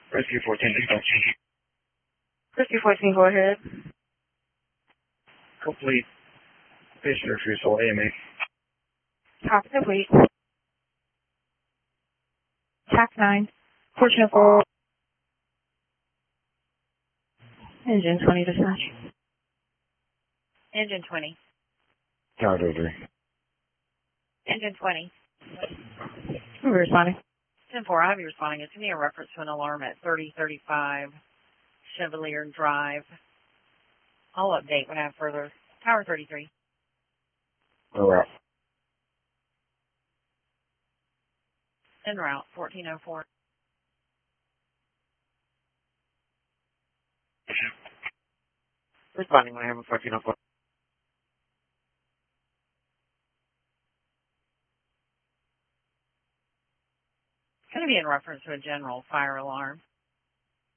Rescue 14, dispatch. Rescue 14, go ahead. Complete. Patient refusal, AMA. Copy complete. TAC 9. Fortune 4. Engine 20 dispatch. Engine 20. Tower delivery. Engine 20. Who are responding? 10-4, I'll be responding. It's going to be a reference to an alarm at 3035 Chevalier Drive. I'll update when I have further. Tower 33. We're out. En route, 1404. Responding when I have a 1404. It's going to be in reference to a general fire alarm.